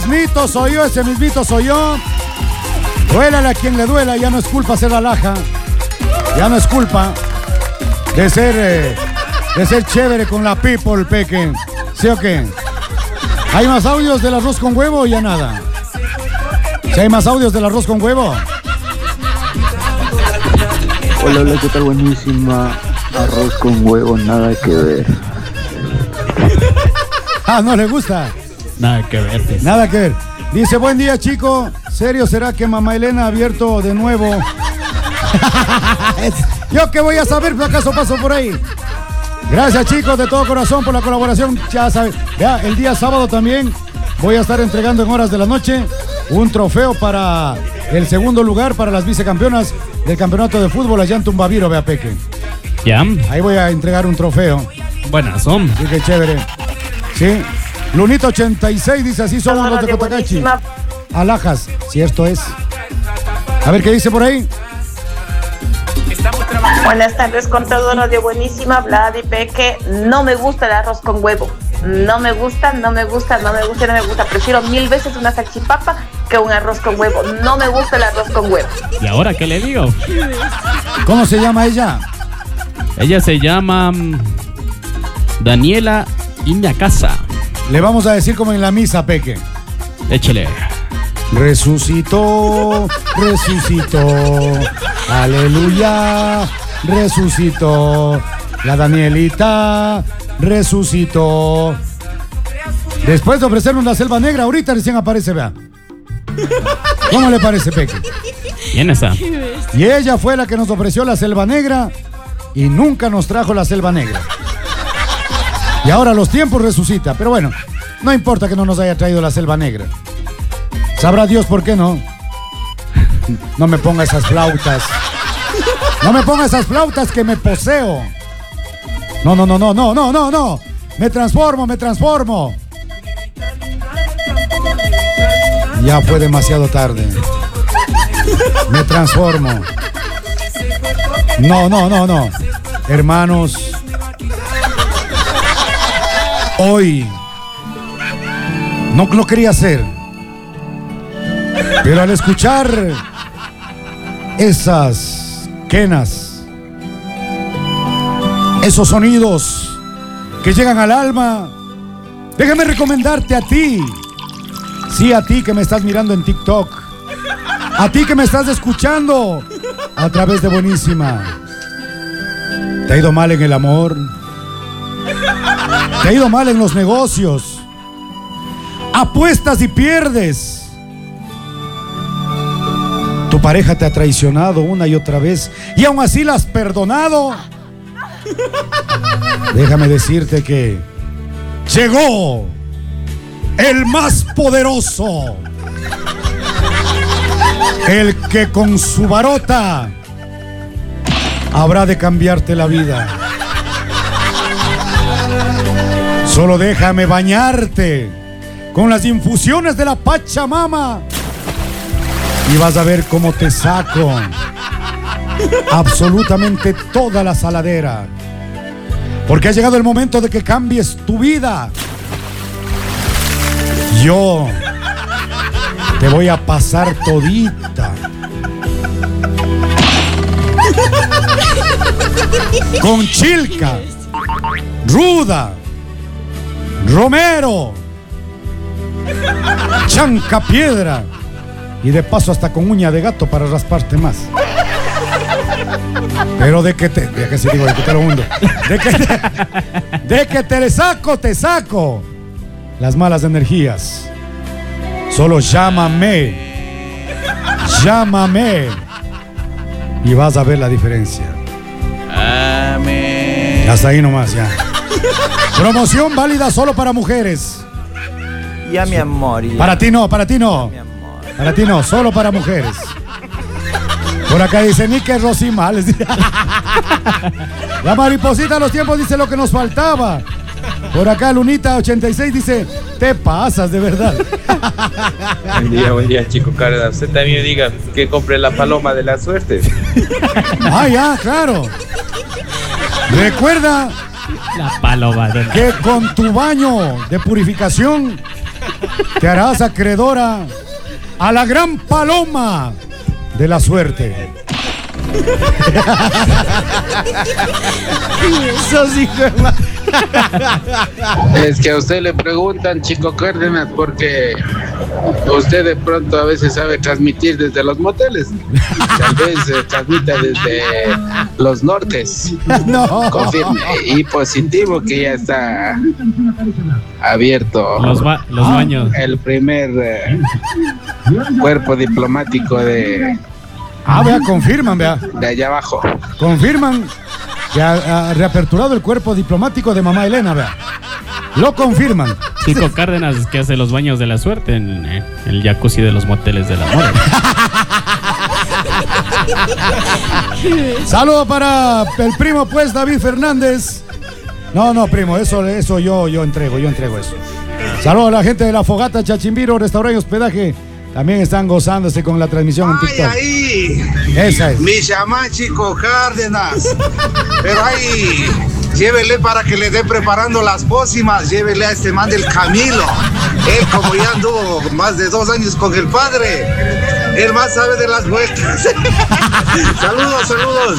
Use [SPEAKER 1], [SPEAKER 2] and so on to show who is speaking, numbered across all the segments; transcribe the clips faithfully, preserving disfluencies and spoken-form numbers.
[SPEAKER 1] Mismito soy yo, ese mismito soy yo. Duélale a quien le duela, ya no es culpa ser alhaja. Ya no es culpa de ser, eh, de ser chévere con la people, peque. ¿Sí o qué? ¿Hay más audios del arroz con huevo o ya nada? ¿Sí hay más audios del arroz con huevo?
[SPEAKER 2] Hola, hola, ¿qué tal? Buenísima. Arroz con huevo, nada que ver.
[SPEAKER 1] Ah, ¿no le gusta?
[SPEAKER 3] Nada que ver. Pues.
[SPEAKER 1] Nada que ver. Dice, buen día, chico. ¿Serio será que Mamá Elena ha abierto de nuevo? Yo qué voy a saber, si acaso paso por ahí. Gracias, chicos, de todo corazón por la colaboración. Ya saben, ya el día sábado también voy a estar entregando en horas de la noche un trofeo para el segundo lugar para las vicecampeonas del campeonato de fútbol allá en Tumbaviro, vea, peque.
[SPEAKER 3] Ya.
[SPEAKER 1] Ahí voy a entregar un trofeo.
[SPEAKER 3] Buenas son.
[SPEAKER 1] Sí, qué chévere. Sí. Lunita ochenta y seis dice, así somos los de Cotacachi. Alhajas, si esto es. A ver qué dice por ahí.
[SPEAKER 4] Buenas tardes con todo, Radio Buenísima, Vlad y Peque. No me gusta el arroz con huevo. No me gusta, no me gusta, no me gusta, no me gusta. Prefiero mil veces una salchipapa que un arroz con huevo. No me gusta el arroz con huevo.
[SPEAKER 3] ¿Y ahora qué le digo?
[SPEAKER 1] ¿Cómo se llama ella?
[SPEAKER 3] Ella se llama um, Daniela Iñacasa.
[SPEAKER 1] Le vamos a decir como en la misa, peque.
[SPEAKER 3] Échele.
[SPEAKER 1] Resucitó, resucitó, aleluya, resucitó, la Danielita resucitó. Después de ofrecernos la selva negra, ahorita recién aparece, vea. ¿Cómo le parece, peque?
[SPEAKER 3] ¿Quién está?
[SPEAKER 1] Y ella fue la que nos ofreció la selva negra y nunca nos trajo la selva negra. Y ahora los tiempos resucita, pero bueno, no importa que no nos haya traído la selva negra. Sabrá Dios por qué no. No me ponga esas flautas. No me ponga esas flautas que me poseo. No, no, no, no, no, no, no, no. Me transformo, me transformo. Ya fue demasiado tarde. Me transformo. No, no, no, no. Hermanos, hoy no lo quería hacer, pero al escuchar esas quenas, esos sonidos que llegan al alma, déjame recomendarte a ti. Sí, a ti que me estás mirando en TikTok, a ti que me estás escuchando a través de Buenísima. ¿Te ha ido mal en el amor? ¿Te ha ido mal en los negocios? Apuestas y pierdes. Tu pareja te ha traicionado una y otra vez y aún así la has perdonado. Déjame decirte que llegó el más poderoso, el que con su varota habrá de cambiarte la vida. Solo déjame bañarte con las infusiones de la Pachamama y vas a ver cómo te saco absolutamente toda la saladera, porque ha llegado el momento de que cambies tu vida. Yo te voy a pasar todita con Chilca, Ruda, Romero, Chancapiedra y de paso hasta con uña de gato para rasparte más. Pero de que te, de que sí digo, de que te lo hundo, de que te, de que te le saco, te saco las malas energías. Solo llámame, llámame y vas a ver la diferencia.
[SPEAKER 5] Amén.
[SPEAKER 1] Hasta ahí nomás ya. Promoción válida solo para mujeres.
[SPEAKER 5] Ya, mi amor. Ya.
[SPEAKER 1] Para ti no, para ti no.
[SPEAKER 5] Mi amor.
[SPEAKER 1] Para ti no, solo para mujeres. Por acá dice ni que Rosimales. La mariposita de los tiempos dice lo que nos faltaba. Por acá Lunita ochenta y seis dice, te pasas de verdad.
[SPEAKER 6] Buen día, buen día, chico Carda. Usted también diga que compre la paloma de la suerte.
[SPEAKER 1] Ah, ya, claro. Recuerda
[SPEAKER 3] La paloma de...
[SPEAKER 1] que con tu baño de purificación te harás acreedora a la gran paloma de la suerte.
[SPEAKER 7] Esos hijos de ma-
[SPEAKER 6] Es que a usted le preguntan, Chico Cárdenas, porque usted de pronto a veces sabe transmitir desde los moteles. Tal vez eh, transmita desde los nortes.
[SPEAKER 1] No.
[SPEAKER 6] Confirme. Y positivo que ya está abierto
[SPEAKER 3] Los, ba- los
[SPEAKER 1] Ah.
[SPEAKER 3] baños.
[SPEAKER 6] el primer eh, cuerpo diplomático de,
[SPEAKER 1] Ah, vea, confirman, vea.
[SPEAKER 6] de allá abajo.
[SPEAKER 1] Confirman que ha, ha reaperturado el cuerpo diplomático de mamá Elena, vea. Lo confirman.
[SPEAKER 3] Chico Cárdenas es que hace los baños de la suerte en, eh, el jacuzzi de los moteles de la moda.
[SPEAKER 1] Saludo para el primo, pues, David Fernández. No, no, primo, eso, eso yo, yo entrego, yo entrego eso. Saludo a la gente de La Fogata, Chachimbiro, Restaurante y Hospedaje. También están gozándose con la transmisión en
[SPEAKER 8] Ay,
[SPEAKER 1] TikTok.
[SPEAKER 8] ahí,
[SPEAKER 1] Esa es.
[SPEAKER 8] mi chamán Chico Cárdenas. Pero ahí, llévele para que le dé preparando las pócimas. Llévele a este man del Camilo. Él, como ya anduvo más de dos años con el padre, él más sabe de las vueltas. Saludos, saludos.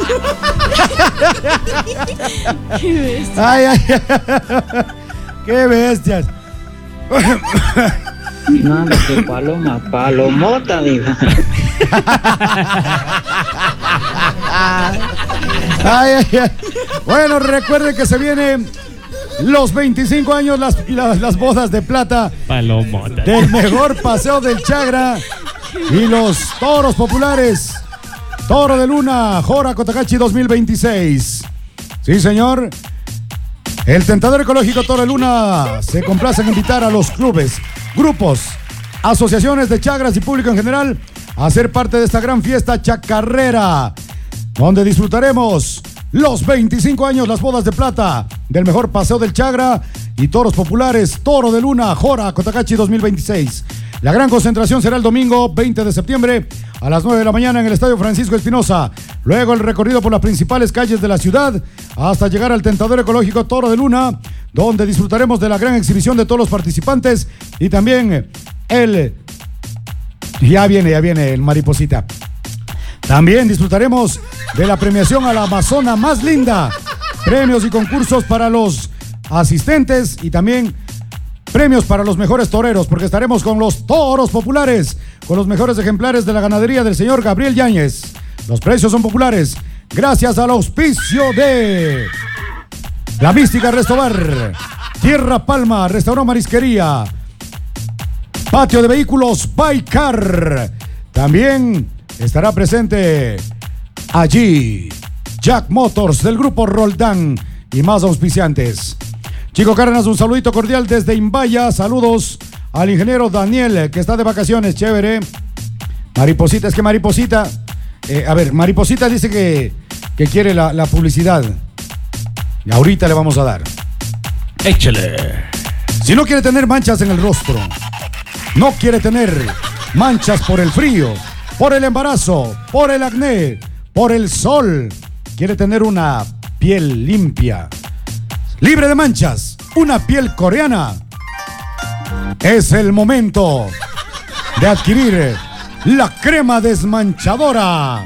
[SPEAKER 1] Ay, ay, qué bestias.
[SPEAKER 9] Nada, que paloma, palomota, diga.
[SPEAKER 1] Ay, ay, ay. Bueno, recuerden que se vienen los veinticinco años, las, las, las bodas de plata
[SPEAKER 3] Palomota.
[SPEAKER 1] del mejor paseo del Chagra y los toros populares. Toro de Luna, Jora Cotacachi dos mil veintiséis. Sí, señor. El tentador ecológico Toro de Luna se complace en invitar a los clubes, grupos, asociaciones de chagras y público en general a ser parte de esta gran fiesta chacarrera, donde disfrutaremos los veinticinco años, las bodas de plata del mejor paseo del Chagra y toros populares Toro de Luna, Jora Cotacachi dos mil veintiséis. La gran concentración será el domingo veinte de septiembre a las nueve de la mañana en el Estadio Francisco Espinosa. Luego el recorrido por las principales calles de la ciudad hasta llegar al tentador ecológico Toro de Luna, donde disfrutaremos de la gran exhibición de todos los participantes y también el... Ya viene, ya viene el mariposita. También disfrutaremos de la premiación a la amazona más linda. Premios y concursos para los asistentes y también premios para los mejores toreros, porque estaremos con los toros populares, con los mejores ejemplares de la ganadería del señor Gabriel Yáñez. Los precios son populares gracias al auspicio de La Mística Restobar, Tierra Palma, Restaurante Marisquería, Patio de Vehículos Bycar. También estará presente allí Jack Motors del grupo Roldán y más auspiciantes. Chico Cárdenas, un saludito cordial desde Imbaya. Saludos al ingeniero Daniel, que está de vacaciones. Chévere. Mariposita, es que Mariposita... Eh, a ver, Mariposita dice que, que quiere la, la publicidad. Y ahorita le vamos a dar.
[SPEAKER 3] Échale.
[SPEAKER 1] Si no quiere tener manchas en el rostro, no quiere tener manchas por el frío, por el embarazo, por el acné, por el sol, quiere tener una piel limpia, libre de manchas, una piel coreana, es el momento de adquirir la crema desmanchadora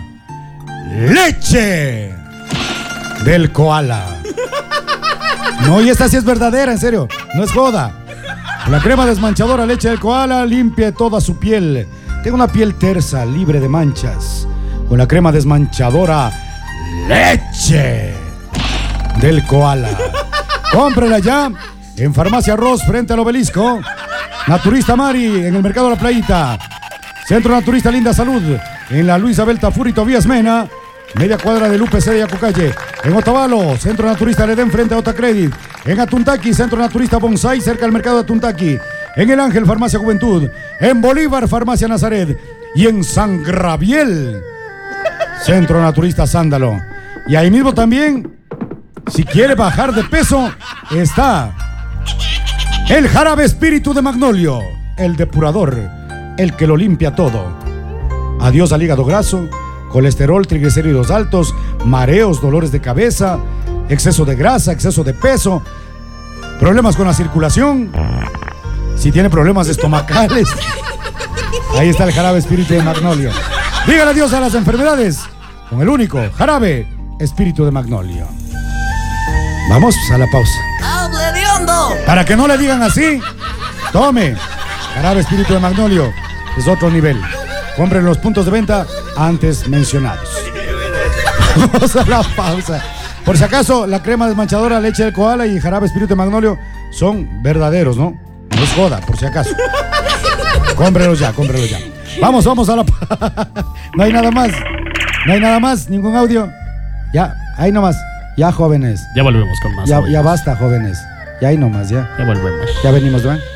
[SPEAKER 1] Leche del Koala. No, y esta sí es verdadera, en serio, no es joda. La crema desmanchadora Leche del Koala limpia toda su piel. Tengo una piel tersa, libre de manchas, con la crema desmanchadora Leche del Koala. Cómprela ya en Farmacia Ross frente al Obelisco, Naturista Mari en el Mercado de la Playita, Centro Naturista Linda Salud en la Luis Abel Tafuri Tobías Mena, media cuadra del U P C de Yacucalle. En Otavalo, Centro Naturista Ledén frente a Otacredit. En Atuntaqui, Centro Naturista Bonsai cerca del mercado de Atuntaqui. En El Ángel, Farmacia Juventud. En Bolívar, Farmacia Nazaret. Y en San Graviel, Centro Naturista Sándalo. Y ahí mismo también, si quiere bajar de peso, está el jarabe espíritu de Magnolio, el depurador, el que lo limpia todo. Adiós al hígado graso, colesterol, triglicéridos altos, mareos, dolores de cabeza, exceso de grasa, exceso de peso, problemas con la circulación. Si tiene problemas estomacales, ahí está el jarabe espíritu de Magnolio. Dígale adiós a las enfermedades con el único jarabe espíritu de Magnolio. Vamos a la pausa.
[SPEAKER 7] ¡Hable de hondo!
[SPEAKER 1] Para que no le digan así, tome jarabe espíritu de Magnolio. Es otro nivel. Compren los puntos de venta antes mencionados. Vamos a la pausa. Por si acaso, la crema desmanchadora, leche del koala y jarabe espíritu de Magnolio son verdaderos, ¿no? No es joda, por si acaso. Cómprelos ya, cómprelos ya. Vamos, vamos a la... No hay nada más. No hay nada más, ningún audio. Ya, ahí nomás. Ya, jóvenes.
[SPEAKER 3] Ya volvemos con más.
[SPEAKER 1] Ya, ya basta, jóvenes. Ya ahí nomás, ya.
[SPEAKER 3] Ya volvemos.
[SPEAKER 1] Ya venimos, ¿verdad?